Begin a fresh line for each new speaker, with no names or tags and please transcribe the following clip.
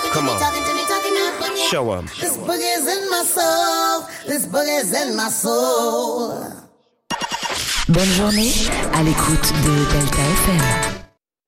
Come on. Show 'em.
This boogie's in my soul. This boogie's in my soul.
Bonne journée à l'écoute de Delta FM.